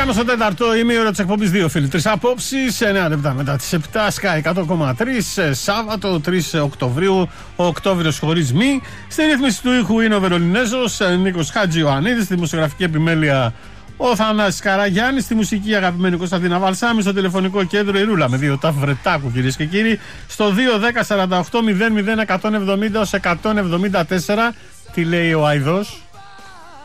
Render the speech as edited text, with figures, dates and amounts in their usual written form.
Μπήκαμε στο τέταρτο ημίωρο της εκπομπής 2 φίλοι. 3 απόψεις, 9 λεπτά μετά τις 7, Sky 100,3, Σάββατο 3 Οκτωβρίου, ο Οκτώβριος χωρίς μη. Στη ρύθμιση του ήχου είναι ο Βερολινέζος, Νίκος Χατζιωαννίδης, στη δημοσιογραφική επιμέλεια ο Θανάσης Καραγιάννης, στη μουσική αγαπημένη Κωνσταντίνα Βαλσάμι, στο τηλεφωνικό κέντρο η Ρούλα με 2 ταφ Βρετάκου κυρίες και κύριοι, στο 2-10-48-00-170-174. Τι λέει ο Άιδος?